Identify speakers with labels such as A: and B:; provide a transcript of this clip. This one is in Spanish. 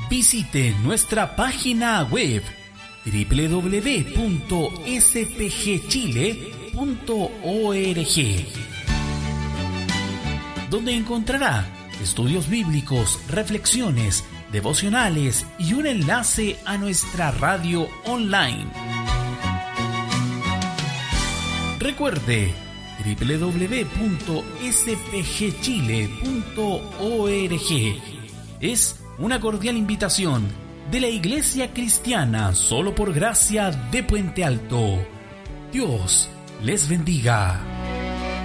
A: Visite nuestra página web www.spgchile.org, donde encontrará estudios bíblicos, reflexiones, devocionales y un enlace a nuestra radio online. Recuerde www.spgchile.org. Es una cordial invitación de la Iglesia Cristiana Solo por Gracia de Puente Alto. Dios les bendiga.